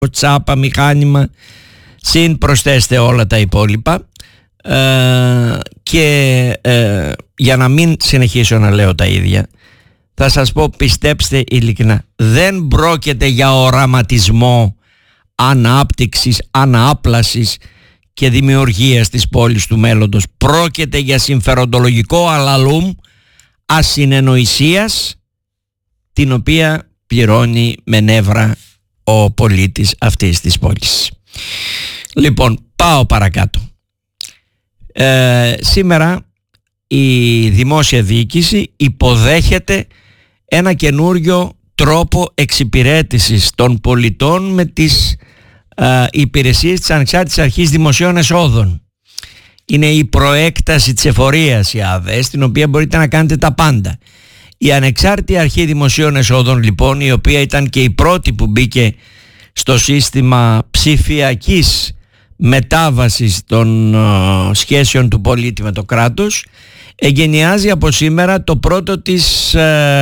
τσάπα, μηχάνημα, συν προσθέστε όλα τα υπόλοιπα. Και για να μην συνεχίσω να λέω τα ίδια, θα σας πω, πιστέψτε ειλικρινά, δεν πρόκειται για οραματισμό ανάπτυξης, ανάπλασης και δημιουργίας της πόλης του μέλλοντος. Πρόκειται για συμφεροντολογικό αλαλούμ ασυνεννοησίας, την οποία πληρώνει με νεύρα ο πολίτης αυτής της πόλης. Λοιπόν, πάω παρακάτω. Σήμερα η δημόσια διοίκηση υποδέχεται ένα καινούριο τρόπο εξυπηρέτησης των πολιτών με τις υπηρεσίες της Ανεξάρτητης Αρχής Δημοσίων Εσόδων. Είναι η προέκταση της εφορίας, η ΑΔΕ, στην οποία μπορείτε να κάνετε τα πάντα. Η Ανεξάρτητη Αρχή Δημοσίων Εσόδων, λοιπόν, η οποία ήταν και η πρώτη που μπήκε στο σύστημα ψηφιακής μετάβασης των σχέσεων του πολίτη με το κράτος, εγκαινιάζει από σήμερα το πρώτο της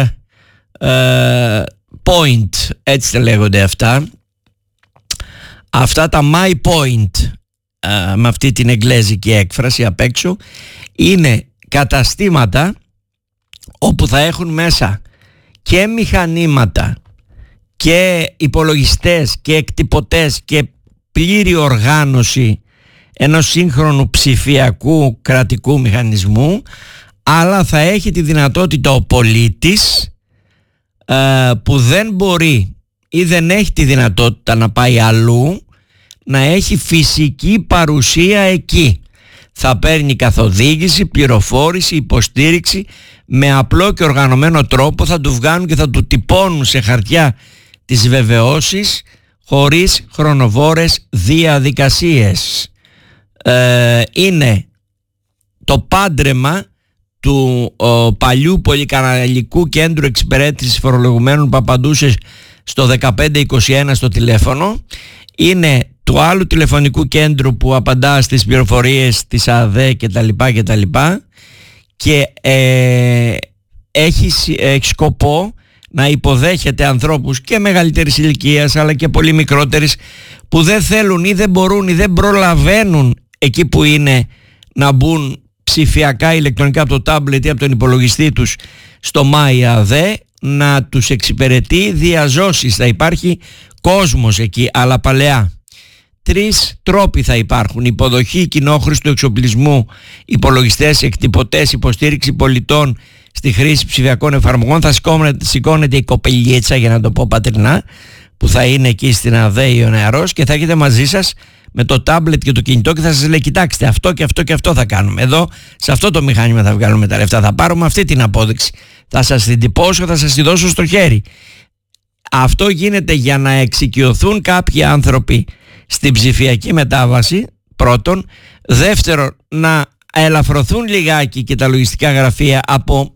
point, έτσι τα λέγονται αυτά τα my point, με αυτή την εγγλέζικη έκφραση απ' έξω, είναι καταστήματα όπου θα έχουν μέσα και μηχανήματα και υπολογιστές και εκτυπωτές και πλήρη οργάνωση ενός σύγχρονου ψηφιακού κρατικού μηχανισμού, αλλά θα έχει τη δυνατότητα ο πολίτης που δεν μπορεί ή δεν έχει τη δυνατότητα να πάει αλλού, να έχει φυσική παρουσία εκεί. Θα παίρνει καθοδήγηση, πληροφόρηση, υποστήριξη, με απλό και οργανωμένο τρόπο θα του βγάνουν και θα του τυπώνουν σε χαρτιά τις βεβαιώσεις, χωρίς χρονοβόρες διαδικασίες. Είναι το πάντρεμα του παλιού πολυκαναλικού κέντρου εξυπηρέτησης φορολογουμένων που απαντούσε στο 1521 στο τηλέφωνο. Είναι του άλλου τηλεφωνικού κέντρου που απαντά στις πληροφορίες της ΑΔΕ κτλ. Και έχει σκοπό να υποδέχεται ανθρώπους και μεγαλύτερης ηλικίας αλλά και πολύ μικρότερης, που δεν θέλουν ή δεν μπορούν ή δεν προλαβαίνουν εκεί που είναι να μπουν ψηφιακά ηλεκτρονικά από το τάμπλετ ή από τον υπολογιστή τους στο MyAD, να τους εξυπηρετεί διαζώσεις. Θα υπάρχει κόσμος εκεί, αλλά παλαιά. 3 τρόποι θα υπάρχουν: υποδοχή κοινόχρηστου εξοπλισμού, υπολογιστές, εκτυπωτές, υποστήριξη πολιτών στη χρήση ψηφιακών εφαρμογών. Θα σηκώνεται η κοπελιέτσα, για να το πω πατρινά, που θα είναι εκεί στην ΑΔΕ ο νεαρός, και θα έχετε μαζί σας με το τάμπλετ και το κινητό και θα σας λέει: κοιτάξτε, αυτό και αυτό και αυτό θα κάνουμε. Εδώ, σε αυτό το μηχάνημα θα βγάλουμε τα λεφτά. Θα πάρουμε αυτή την απόδειξη. Θα σας την τυπώσω, θα σας τη δώσω στο χέρι. Αυτό γίνεται για να εξοικειωθούν κάποιοι άνθρωποι στην ψηφιακή μετάβαση, πρώτον. Δεύτερον, να ελαφρωθούν λιγάκι και τα λογιστικά γραφεία από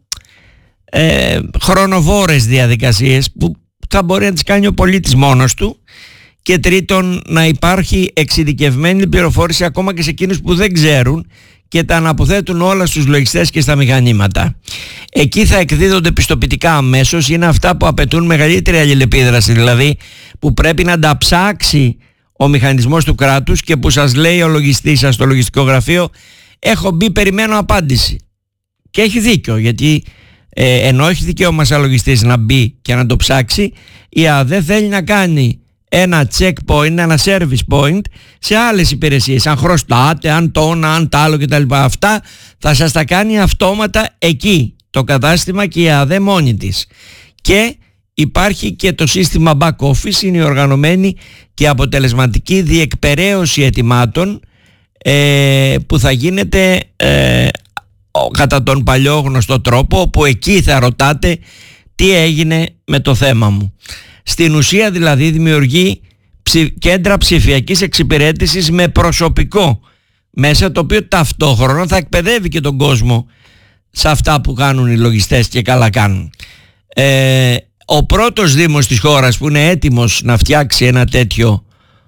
χρονοβόρες διαδικασίες που θα μπορεί να τις κάνει ο πολίτης μόνος του. Και τρίτον, να υπάρχει εξειδικευμένη πληροφόρηση ακόμα και σε εκείνους που δεν ξέρουν και τα αναποθέτουν όλα στους λογιστές και στα μηχανήματα. Εκεί θα εκδίδονται πιστοποιητικά αμέσως. Είναι αυτά που απαιτούν μεγαλύτερη αλληλεπίδραση, δηλαδή που πρέπει να τα ψάξει ο μηχανισμός του κράτους και που σας λέει ο λογιστής σας στο λογιστικό γραφείο: έχω μπει, περιμένω απάντηση. Και έχει δίκιο, γιατί ενώ έχει δικαίωμα σαν λογιστής να μπει και να το ψάξει, η ΑΔΕ θέλει να κάνει ένα checkpoint, ένα service point σε άλλες υπηρεσίες. Αν χρωστάτε, αν τόνα, αν τ' άλλο κτλ. Αυτά θα σας τα κάνει αυτόματα εκεί το κατάστημα και η ΑΔΕ μόνη της. Και υπάρχει και το σύστημα back office, είναι η οργανωμένη και αποτελεσματική διεκπεραίωση αιτημάτων που θα γίνεται κατά τον παλιό γνωστό τρόπο, όπου εκεί θα ρωτάτε τι έγινε με το θέμα μου. Στην ουσία δηλαδή δημιουργεί κέντρα ψηφιακής εξυπηρέτησης με προσωπικό μέσα, το οποίο ταυτόχρονα θα εκπαιδεύει και τον κόσμο σε αυτά που κάνουν οι λογιστές, και καλά κάνουν. Ο πρώτος δήμος της χώρας που είναι έτοιμος να φτιάξει ένα τέτοιο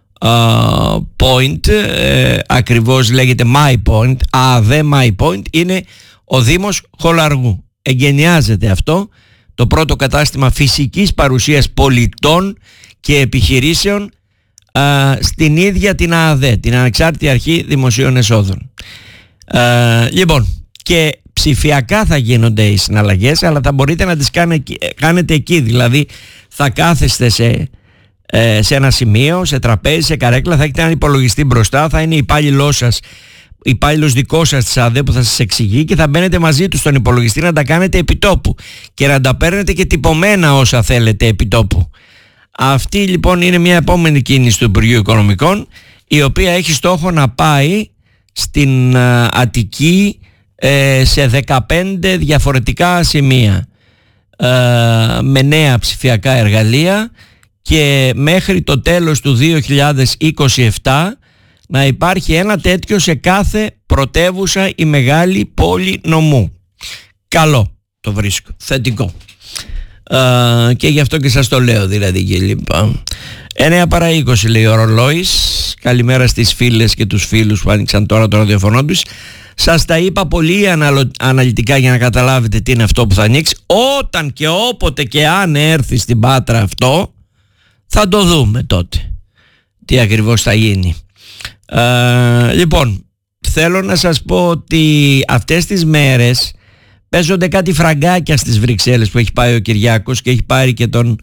point, ακριβώς λέγεται My Point, ΑΔΕ My Point, είναι ο Δήμος Χολαργού. Εγκαινιάζεται αυτό το πρώτο κατάστημα φυσικής παρουσίας πολιτών και επιχειρήσεων στην ίδια την ΑΑΔ, την Ανεξάρτητη Αρχή Δημοσίων Εσόδων. Λοιπόν, και ψηφιακά θα γίνονται οι συναλλαγές, αλλά θα μπορείτε να τις κάνετε εκεί, δηλαδή θα κάθεστε σε ένα σημείο, σε τραπέζι, σε καρέκλα, θα έχετε έναν υπολογιστή μπροστά, θα είναι υπάλληλος δικός σας της ΑΔΕ που θα σας εξηγεί και θα μπαίνετε μαζί του στον υπολογιστή να τα κάνετε επιτόπου και να τα παίρνετε και τυπωμένα όσα θέλετε επιτόπου. Αυτή λοιπόν είναι μια επόμενη κίνηση του Υπουργείου Οικονομικών, η οποία έχει στόχο να πάει στην Αττική σε 15 διαφορετικά σημεία με νέα ψηφιακά εργαλεία και μέχρι το τέλος του 2027 να υπάρχει ένα τέτοιο σε κάθε πρωτεύουσα ή μεγάλη πόλη νομού. Καλό το βρίσκω, θετικό. Και γι' αυτό και σας το λέω δηλαδή και λοιπά. 9 παρά 20 λέει ο ρολόης. Καλημέρα στις φίλες και τους φίλους που άνοιξαν τώρα το ραδιοφωνό τους. Σας τα είπα πολύ αναλυτικά για να καταλάβετε τι είναι αυτό που θα ανοίξει. Όταν και όποτε και αν έρθει στην Πάτρα αυτό, θα το δούμε τότε τι ακριβώς θα γίνει. Λοιπόν, θέλω να σας πω ότι αυτές τις μέρες παίζονται κάτι φραγκάκια στις Βρυξέλλες που έχει πάει ο Κυριάκος και έχει πάρει και τον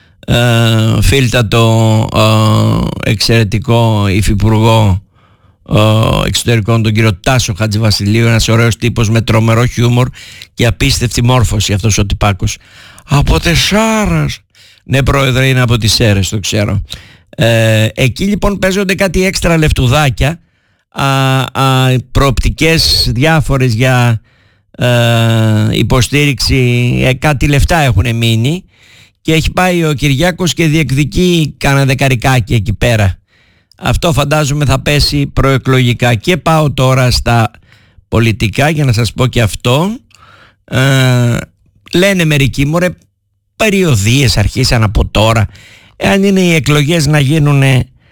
φίλτατο εξαιρετικό υφυπουργό εξωτερικών, τον κύριο Τάσο Χατζηβασιλείου, ένας ωραίος τύπος με τρομερό χιούμορ και απίστευτη μόρφωση αυτός ο τυπάκος. Από Τεσσάρας. Ναι πρόεδρε, είναι από τις Σέρρες, το ξέρω. Εκεί λοιπόν παίζονται κάτι έξτρα λεφτουδάκια, προοπτικές διάφορες για υποστήριξη, κάτι λεφτά έχουν μείνει και έχει πάει ο Κυριάκος και διεκδικεί κάνα δεκαρικάκι εκεί πέρα. Αυτό φαντάζομαι θα πέσει προεκλογικά. Και πάω τώρα στα πολιτικά για να σας πω και αυτό. Λένε μερικοί, μωρέ, περιοδίες αρχίσαν από τώρα. Εάν είναι οι εκλογές να γίνουν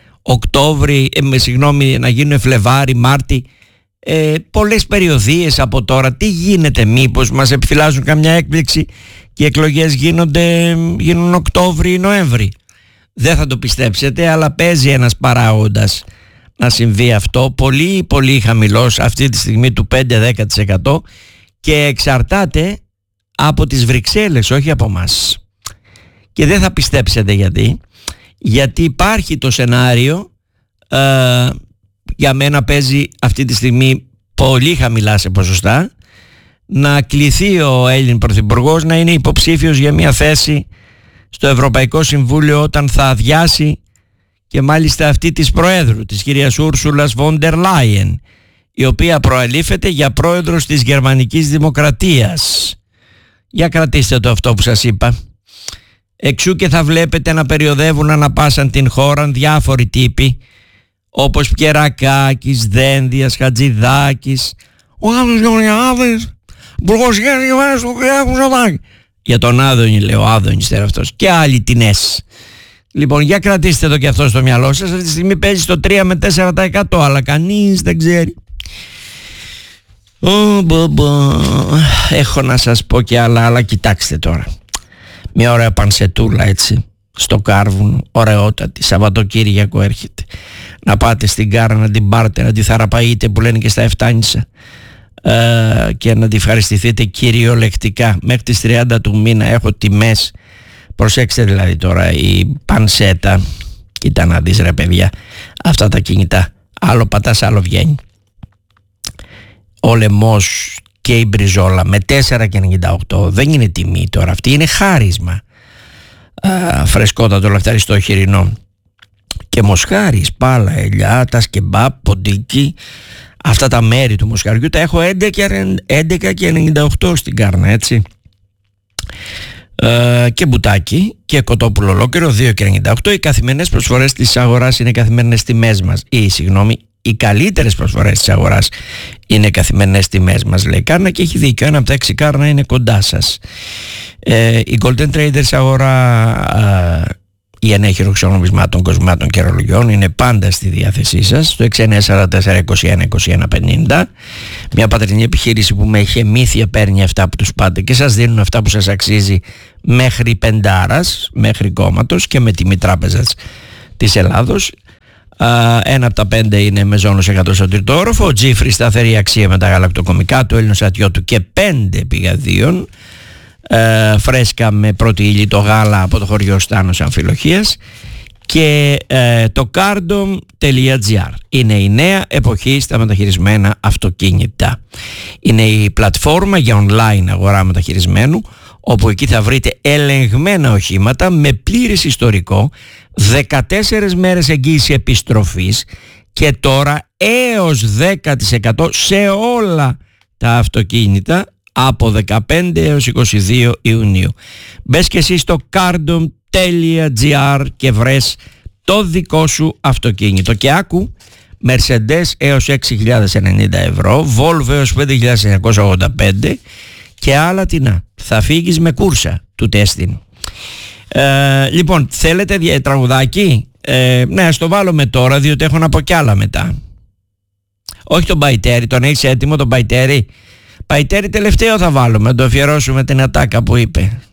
να γίνουν Φλεβάρι, Μάρτι, πολλές περιοδίες από τώρα. Τι γίνεται, μήπως μας επιφυλάζουν καμιά έκπληξη και οι εκλογές γίνουν Οκτώβρη ή Νοέμβρη? Δεν θα το πιστέψετε, αλλά παίζει ένας παράγοντας να συμβεί αυτό, πολύ πολύ χαμηλός αυτή τη στιγμή, του 5-10%, και εξαρτάται από τις Βρυξέλλες, όχι από μας. Και δεν θα πιστέψετε γιατί υπάρχει το σενάριο, για μένα παίζει αυτή τη στιγμή πολύ χαμηλά σε ποσοστά, να κληθεί ο Έλλην Πρωθυπουργός να είναι υποψήφιος για μια θέση στο Ευρωπαϊκό Συμβούλιο όταν θα αδειάσει, και μάλιστα αυτή της Προέδρου, της κυρίας Ούρσουλας Βόντερ Λάιεν, η οποία προαλήφεται για πρόεδρος της Γερμανικής Δημοκρατίας. Για κρατήστε το αυτό που σας είπα. Εξού και θα βλέπετε να περιοδεύουν ανά πάσαν την χώρα διάφοροι τύποι, όπως Πιερακάκης, Δένδιας, Χατζηδάκης, ο Άδωνης Γεωργιάδης, υπουργός Γεωργιάδης του Κυριάκου Μητσοτάκη. Για τον Άδωνη λέει, ο Άδωνης τώρα αυτός, και άλλοι τινές. Λοιπόν, για κρατήστε το και αυτό στο μυαλό σας. Αυτή τη στιγμή παίζει στο 3 με 4%, αλλά κανείς δεν ξέρει. Έχω να σας πω και άλλα, αλλά κοιτάξτε τώρα. Μια ωραία πανσετούλα έτσι στο Κάρβουνο, ωραιότατη, Σαββατοκύριακο έρχεται. Να πάτε στην Κάρα να την πάρετε, να τη θαραπαείτε που λένε και στα Εφτάνησα, και να τη ευχαριστηθείτε κυριολεκτικά. Μέχρι τις 30 του μήνα έχω τιμές. Προσέξτε δηλαδή τώρα, η πανσέτα, κοίτα να δεις ρε παιδιά, αυτά τα κινητά, άλλο πατάς άλλο βγαίνει. Ο λαιμός και η μπριζόλα με 4,98 δεν είναι τιμή τώρα, αυτή είναι χάρισμα. Φρεσκότατο λαχταριστό χοιρινό. Και μοσχάρι, σπάλα, ελιά, τα σκεμπάπ, ποντίκι, αυτά τα μέρη του μοσχαριού τα έχω 11,98 στην Κάρνα, έτσι. Και μπουτάκι και κοτόπουλο ολόκληρο 2,98. Οι καθημερινές προσφορές της αγοράς είναι καθημερινές τιμές μας, οι καλύτερες προσφορές της αγοράς είναι καθημερινές τιμές μας, λέει Κάρνα, και έχει δίκιο. Ένα από τα 6 Κάρνα είναι κοντά σας. Η Golden Traders αγορά η ενέχειρο ξενομισμάτων, κοσμάτων και ρολογιών είναι πάντα στη διάθεσή σας στο 6944212150. Μια πατρινή επιχείρηση που με εχεμήθεια παίρνει αυτά που τους πάτε και σας δίνουν αυτά που σας αξίζει μέχρι πεντάρας, μέχρι κόμματος, και με τιμή Τράπεζας της Ελλάδος. Ένα από τα 5 είναι με ζώνος 100 στον τρίτο όροφο. Ο Τζίφρι σταθερή αξία με τα γαλακτοκομικά του, Έλληνος ατιώτου και 5 πηγαδίων. Φρέσκα με πρώτη ύλη το γάλα από το χωριό Στάνος Αμφιλοχίας. Και το cardom.gr είναι η νέα εποχή στα μεταχειρισμένα αυτοκίνητα. Είναι η πλατφόρμα για online αγορά μεταχειρισμένου, όπου εκεί θα βρείτε ελεγμένα οχήματα με πλήρες ιστορικό, 14 μέρες εγγύηση επιστροφής και τώρα έως 10% σε όλα τα αυτοκίνητα από 15 έως 22 Ιουνίου. Μπες και εσύ στο cardom.gr και βρες το δικό σου αυτοκίνητο και άκου, Mercedes έως 6.090 ευρώ, Volvo έως 5.985 και άλλα τινά. Θα φύγεις με κούρσα του τέστην. Λοιπόν, θέλετε τραγουδάκι? Ναι, ας το βάλουμε τώρα, διότι έχω να πω κι άλλα μετά. Όχι τον Παϊτέρη, τον έχεις έτοιμο τον Παϊτέρη? Παϊτέρη τελευταίο θα βάλουμε, να το αφιερώσουμε την ατάκα που είπε.